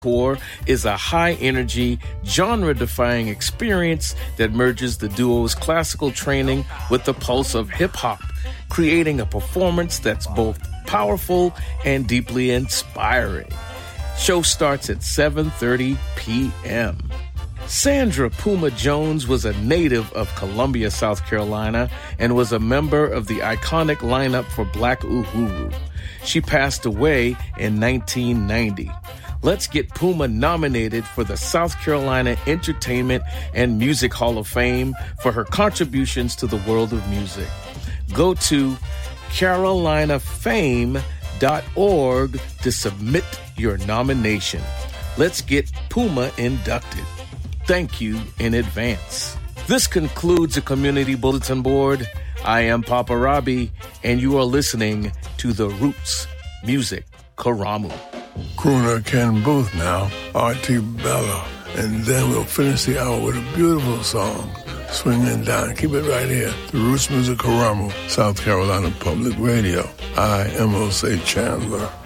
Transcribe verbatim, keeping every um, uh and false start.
Core is a high-energy, genre-defying experience that merges the duo's classical training with the pulse of hip-hop, creating a performance that's both powerful and deeply inspiring. Show starts at seven thirty p.m. Sandra Puma Jones was a native of Columbia, South Carolina, and was a member of the iconic lineup for Black Uhuru. She passed away in nineteen ninety. Let's get Puma nominated for the South Carolina Entertainment and Music Hall of Fame for her contributions to the world of music. Go to carolina fame dot org to submit your nomination. Let's get Puma inducted. Thank you in advance. This concludes the Community Bulletin Board. I am Papa Robbie, and you are listening to The Roots Music Karamu. Crooner Ken Booth now, R T Bella. And then we'll finish the hour with a beautiful song, Swinging Down. Keep it right here. The Roots Music Karamu, South Carolina Public Radio. I, M O C Chandler.